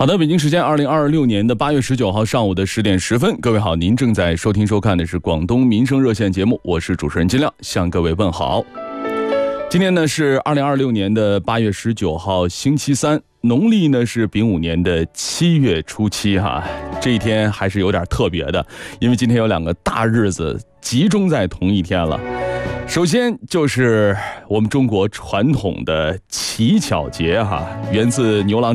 好的，北京时间2026年的8月19号上午的10点10分，各位好，您正在收听收看的是广东民生热线节目，我是主持人金亮，向各位问好。今天呢是2026年的8月19号星期三，农历呢是丙午年的7月初7哈，这一天还是有点特别的，因为今天有两个大日子集中在同一天了。首先就是我们中国传统的乞巧节哈，源自牛郎